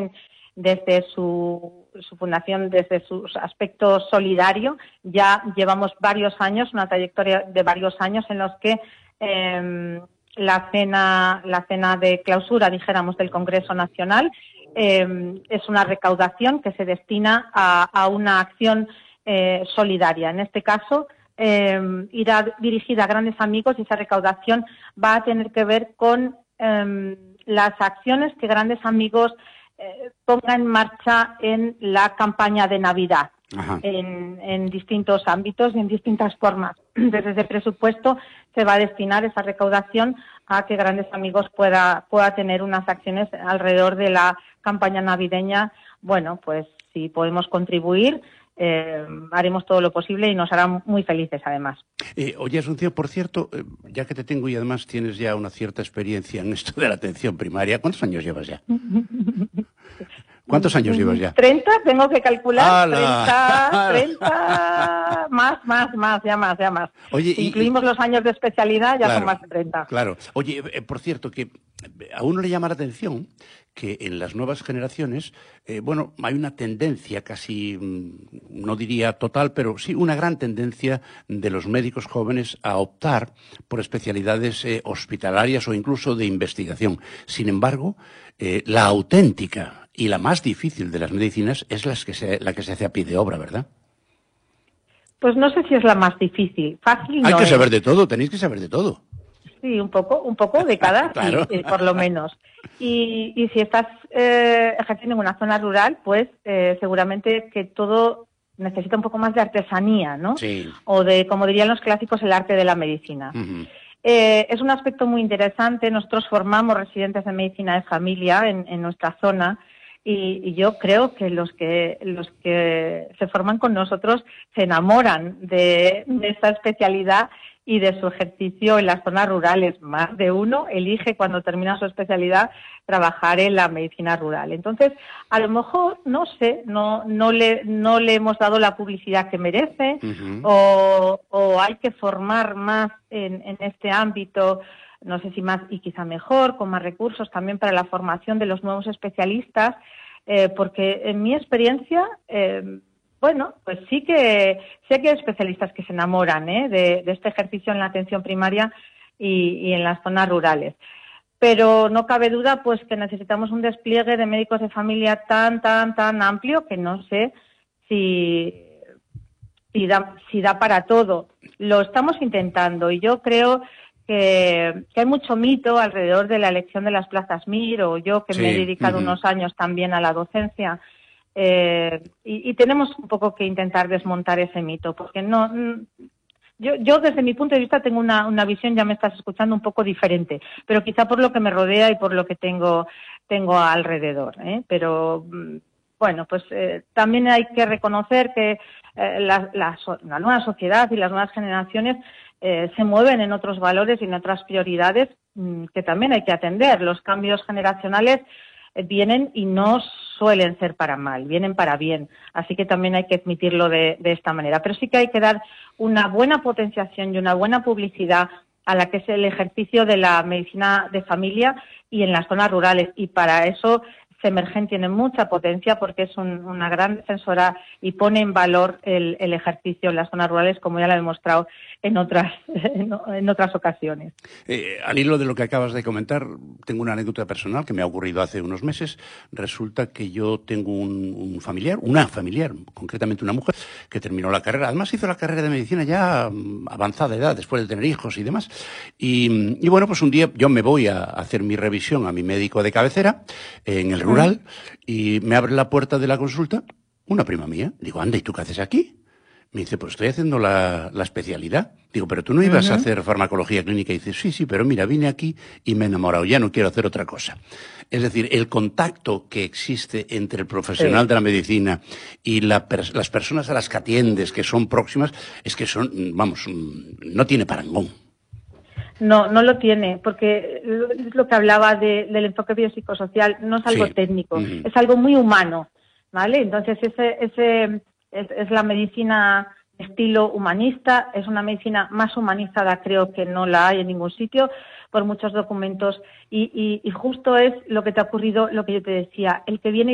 desde su fundación, desde su aspecto solidario. Ya llevamos varios años, una trayectoria de varios años en los que la cena de clausura, dijéramos, del Congreso Nacional es una recaudación que se destina a una acción solidaria. En este caso, irá dirigida a grandes amigos, y esa recaudación va a tener que ver con las acciones que Grandes Amigos ponga en marcha en la campaña de Navidad. En distintos ámbitos y en distintas formas. Desde ese presupuesto se va a destinar esa recaudación a que Grandes Amigos pueda tener unas acciones alrededor de la campaña navideña. Bueno, pues si podemos contribuir, haremos todo lo posible y nos hará muy felices, además. Oye, Asunción, por cierto, ya que te tengo y además tienes ya una cierta experiencia en esto de la atención primaria, ¿cuántos años llevas ya? ¿Cuántos años llevas ya? 30, tengo que calcular. ¡Hala! 30, más, ya más. Oye, si incluimos los años de especialidad, ya son más de 30. Claro. Oye, por cierto, que a uno le llama la atención que en las nuevas generaciones, hay una tendencia casi, no diría total, pero sí una gran tendencia de los médicos jóvenes a optar por especialidades hospitalarias o incluso de investigación. Sin embargo, la auténtica y la más difícil de las medicinas es la que se hace a pie de obra, ¿verdad? Pues no sé si es la más difícil. Fácil no Hay que es. saber de todo, tenéis que saber de todo. Sí, un poco de cada, Claro. Sí, por lo menos. Y si estás ejerciendo en una zona rural, pues seguramente que todo necesita un poco más de artesanía, ¿no? Sí. O de, como dirían los clásicos, el arte de la medicina. Uh-huh. Es un aspecto muy interesante. Nosotros formamos residentes de medicina de familia en nuestra zona. Y yo creo que los que se forman con nosotros se enamoran de esta especialidad y de su ejercicio en las zonas rurales. Más de uno elige, cuando termina su especialidad, trabajar en la medicina rural. Entonces, a lo mejor, no sé, no le hemos dado la publicidad que merece. Uh-huh. o hay que formar más en este ámbito, no sé si más y quizá mejor, con más recursos también para la formación de los nuevos especialistas, porque en mi experiencia, pues sí que sé que hay especialistas que se enamoran de este ejercicio en la atención primaria y en las zonas rurales. Pero no cabe duda pues que necesitamos un despliegue de médicos de familia tan amplio que no sé si da para todo. Lo estamos intentando y yo creo que hay mucho mito alrededor de la elección de las plazas MIR, o yo que me he dedicado unos años también a la docencia, y tenemos un poco que intentar desmontar ese mito, porque yo desde mi punto de vista tengo una visión, ya me estás escuchando, un poco diferente, pero quizá por lo que me rodea y por lo que tengo alrededor, pero bueno, pues también hay que reconocer que la nueva sociedad y las nuevas generaciones se mueven en otros valores y en otras prioridades que también hay que atender. Los cambios generacionales vienen y no suelen ser para mal, vienen para bien. Así que también hay que admitirlo de esta manera. Pero sí que hay que dar una buena potenciación y una buena publicidad a la que es el ejercicio de la medicina de familia y en las zonas rurales. Y para eso Semergen tiene mucha potencia, porque es una gran defensora y pone en valor el ejercicio en las zonas rurales, como ya lo he demostrado en otras ocasiones. Al hilo de lo que acabas de comentar, tengo una anécdota personal que me ha ocurrido hace unos meses. Resulta que yo tengo una familiar, concretamente una mujer, que terminó la carrera. Además hizo la carrera de medicina ya avanzada edad, después de tener hijos y demás. Y bueno, pues un día yo me voy a hacer mi revisión a mi médico de cabecera en el rural, y me abre la puerta de la consulta una prima mía. Digo, anda, ¿y tú qué haces aquí? Me dice, pues estoy haciendo la especialidad. Digo, pero tú no ibas a hacer farmacología clínica. Y dice, sí, pero mira, vine aquí y me he enamorado, ya no quiero hacer otra cosa. Es decir, el contacto que existe entre el profesional de la medicina y las personas a las que atiendes, que son próximas, es que no tiene parangón. No lo tiene, porque es lo que hablaba del enfoque biopsicosocial, no es algo técnico, es algo muy humano, ¿vale? Entonces es la medicina estilo humanista, es una medicina más humanizada, creo que no la hay en ningún sitio, por muchos documentos, y justo es lo que te ha ocurrido, lo que yo te decía, el que viene